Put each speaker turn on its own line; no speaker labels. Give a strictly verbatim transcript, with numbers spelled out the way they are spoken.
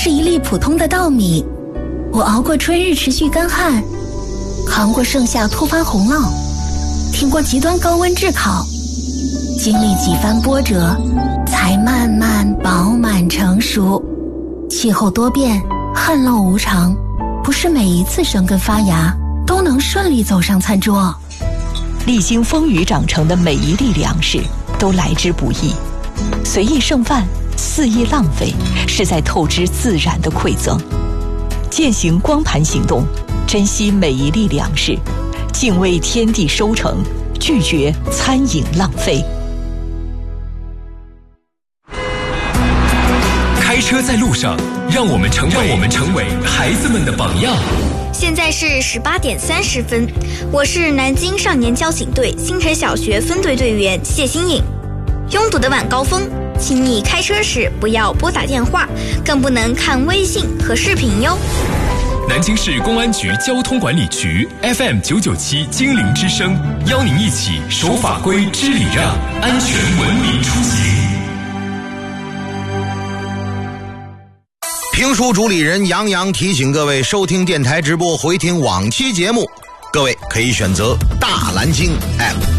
是一粒普通的稻米，我熬过春日持续干旱，扛过盛夏突发洪涝，挺过极端高温炙烤，经历几番波折，才慢慢饱满成熟。气候多变，旱涝无常，不是每一次生根发芽都能顺利走上餐桌。
历经风雨长成的每一粒粮食都来之不易，随意剩饭，肆意浪费，是在透支自然的馈赠。践行光盘行动，珍惜每一粒粮食，敬畏天地收成，拒绝餐饮浪费。
开车在路上，让我们成为让我们成为孩子们的榜样。
现在是十八点三十分，我是南京少年交警队新城小学分队队员谢新颖。拥堵的晚高峰，请你开车时不要拨打电话，更不能看微信和视频哟。
南京市公安局交通管理局 F M 九九七精灵之声，邀您一起守法规、知礼让，安全文明出行。
评书主理人杨洋提醒各位收听电台直播回听往期节目，各位可以选择大蓝鲸 App。